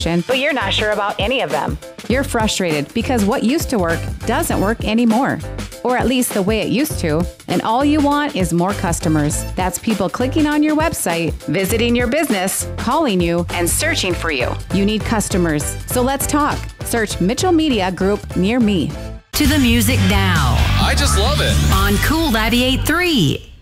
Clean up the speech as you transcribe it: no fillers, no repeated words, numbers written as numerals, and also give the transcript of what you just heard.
but you're not sure about any of them. You're frustrated because what used to work doesn't work anymore, or at least the way it used to, and all you want is more customers. That's people clicking on your website, visiting your business, calling you, and searching for you. You need customers, so let's talk. Search Mitchell Media Group near me. To the music now. I just love it. On Cool 98.3.